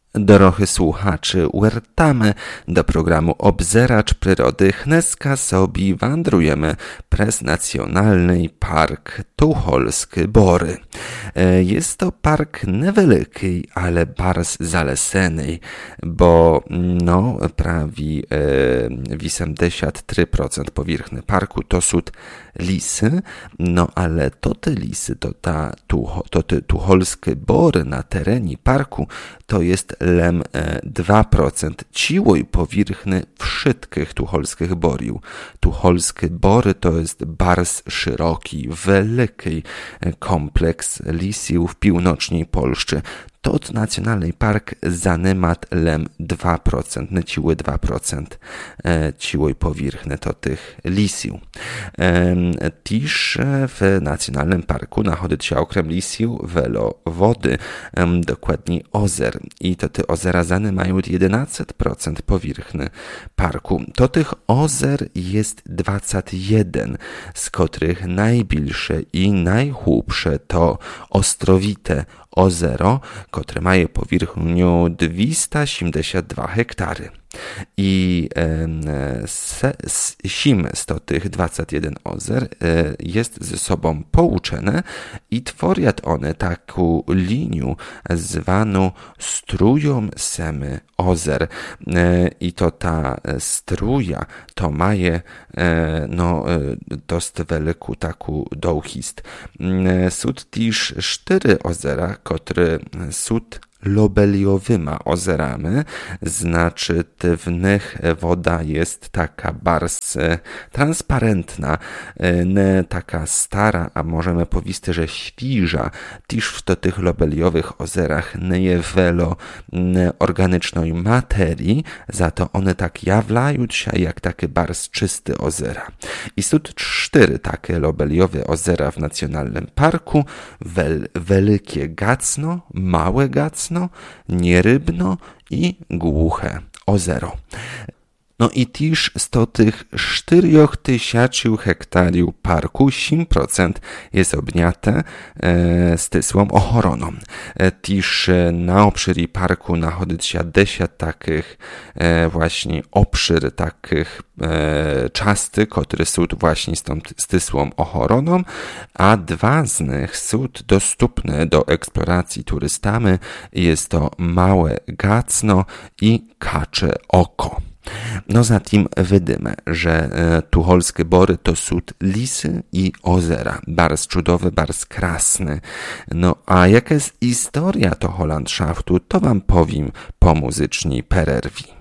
Dorohy słuchaczy, uertamy do programu Obzeracz Przyrody Chneska sobie wędrujemy przez Nacjonalny Park Tucholskie Bory. Jest to park niewielki, ale bardzo zaleseny, bo prawie 83% powierzchni parku to są lisy, ale to te lisy, to te tucholskie bory na terenie parku to jest lem 2% ciłej powierzchni wszystkich tucholskich boriów. Tucholskie bory to jest bardzo szeroki, wielki kompleks lisów w północnej Polsce. Tot Nacjonalny Park zanemat lem 2%, nieciłe 2% ciłej powierzchni to tych lisiów. Też w Nacjonalnym Parku nachodzi się okrem lisiów wiele wody, dokładnie ozer. I to te ozera zanemają 11% powierzchni parku. To tych ozer jest 21, z których najbliższe i najchłupsze to Ostrowite ozero, które ma powierzchnię 272 hektary. I 7 z tych 21 ozer jest ze sobą połączone i tworzą one taką linię zwaną strują semy ozer. I to ta struja to ma dość wielką taką długość. Są też 4 ozera, które są lobeliowymi ozerami, znaczy w nich woda jest taka bardzo transparentna, nie taka stara, a możemy powiedzieć, że świeża. Też w tych lobeliowych ozerach nie jest wiele organicznej materii, za to one tak jawlają się jak takie bardzo czyste ozera. I są 4 takie lobeliowe ozera w Nacjonalnym Parku: Wielkie Gacno, Małe Gacno, Nierybno i Głuche ozero. I też z tych 4000 hektarów parku 7% jest objęte stysłą ochroną. Też na obszarze parku nachodzi się 10 takich właśnie obszar takich czasty, które są właśnie z tą stysłą ochroną, a 2 z nich są dostępne do eksploracji turystami. Jest to Małe Gacno i Kacze Oko. Zatem widzimy, że tucholskie bory to są lisy i ozera. Bardzo cudowne, bardzo krasne. A jaka jest historia toho landschaftu, to wam powiem po muzycznej przerwie.